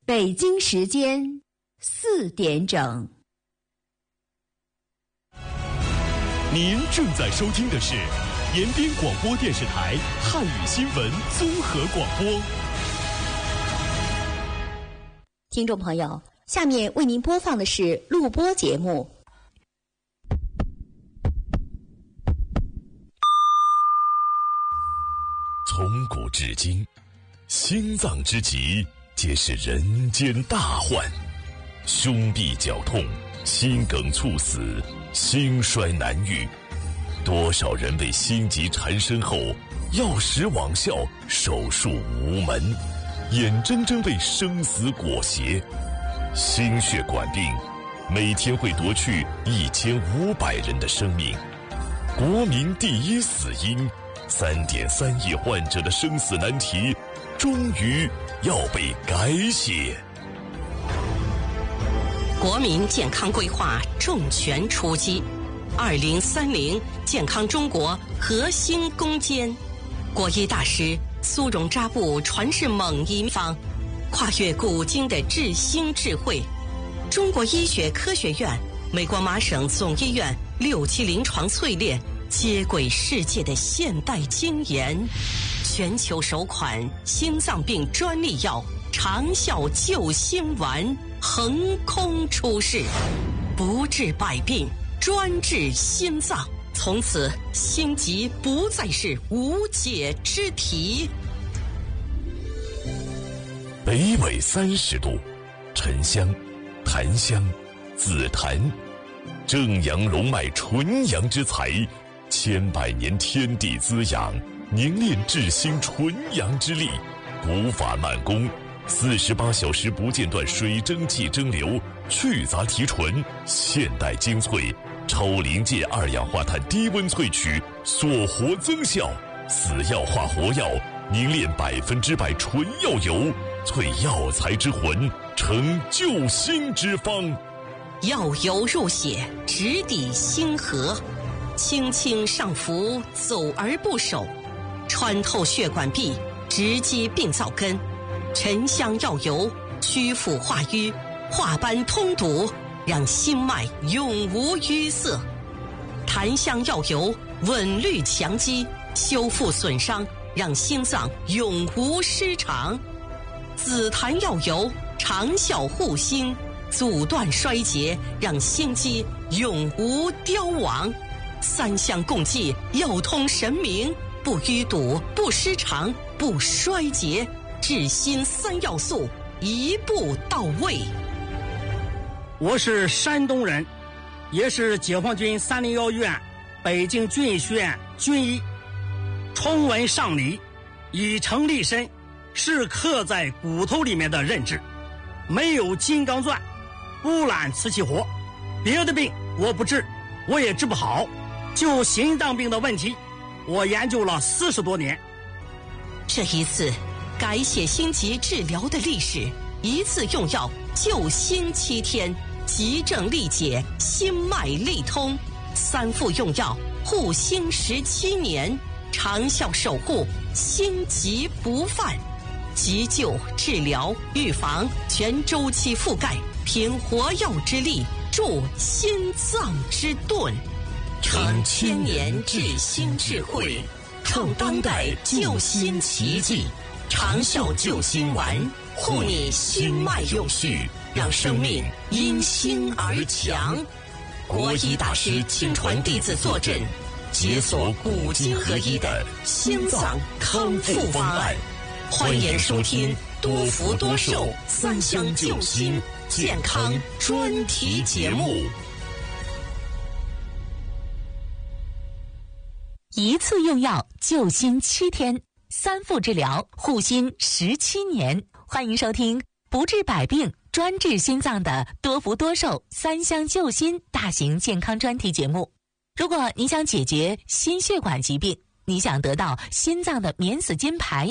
北京时间4点整。 您正在收听的是延边广播电视台汉语新闻综合广播。 听众朋友，下面为您播放的是录播节目。 从古至今，心脏之疾皆是人间大患，胸痹绞痛、心梗猝死、心衰难愈，多少人为心疾缠身后药石罔效，手术无门，眼睁睁为生死裹挟。心血管病每天会夺去1500人的生命，国民第一死因，3.3亿患者的生死难题终于要被改写。 国民健康规划重拳出击，2030健康中国核心攻坚。国医大师苏荣扎布传世猛医方，跨越古今的治心智慧。中国医学科学院、美国麻省总医院6期临床淬炼，接轨世界的现代精研。全球首款心脏病专利药长效救心丸横空出世，不治百病，专治心脏。从此心疾不再是无解之题。 北纬30度，沉香、檀香、紫檀，正阳龙脉纯阳之材，千百年天地滋养，凝练治心纯阳之力，古法慢工，48小时不间断水蒸气蒸馏，去杂提纯，现代精粹，超临界二氧化碳低温萃取，缩活增效，死药化活药，凝练100%纯药油，萃药材之魂，成救心之方。 药油入血，直抵心河，轻轻上浮，走而不守，穿透血管壁，直击病灶根。沉香药油祛腐化瘀，化斑通堵，让心脉永无淤塞。檀香药油稳律强肌，修复损伤，让心脏永无失常。紫檀药油长效护心，阻断衰竭，让心肌永无凋亡。3相共济，药通神明，不淤堵，不失常，不衰竭，治心3要素一步到位。 我是山东人，也是解放军301院北京军医学院军医。崇文尚理，以诚立身，是刻在骨头里面的认知。没有金刚钻，不揽瓷器活。别的病我不治，我也治不好。就心脏病的问题，我研究了40多年。 这一次改写心疾治疗的历史，一次用药救心7天，急症力解，心脉力通，3副用药护心17年，长效守护，心疾不犯。急救、治疗、预防全周期覆盖，凭活药之力助心脏之盾，承千年治心智慧，创当代救心奇迹。长效救心丸，护你心脉有序，让生命因心而强。国医大师亲传弟子坐镇，解锁古今合一的心脏康复方案。欢迎收听多福多寿3相救心健康专题节目。 一次用药救心7天，3副治疗护心17年。欢迎收听不治百病专治心脏的多福多寿3相救心大型健康专题节目。如果你想解决心血管疾病，你想得到心脏的免死金牌，